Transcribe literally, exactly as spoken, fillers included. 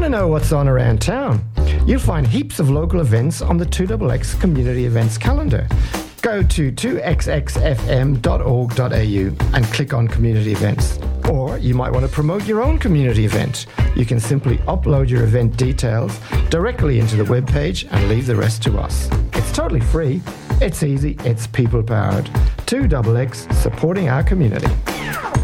to know what's on around town? You'll find heaps of local events on the two X X Community Events calendar. Go to two x x f m dot org dot a u and click on Community Events. Or you might want to promote your own community event. You can simply upload your event details directly into the webpage and leave the rest to us. It's totally free, it's easy, it's people-powered. two X X, supporting our community.